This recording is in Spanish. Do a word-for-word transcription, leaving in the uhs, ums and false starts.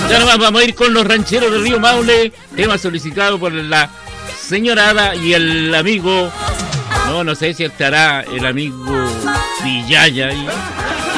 Ya nomás vamos a ir con los rancheros del Río Maule, tema solicitado por la señora Ada y el amigo, no, no sé si estará el amigo Villaya ahí.